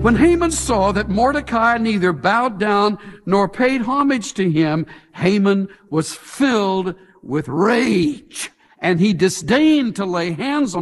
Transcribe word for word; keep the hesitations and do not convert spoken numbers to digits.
When Haman saw that Mordecai neither bowed down nor paid homage to him, Haman was filled with rage, and he disdained to lay hands on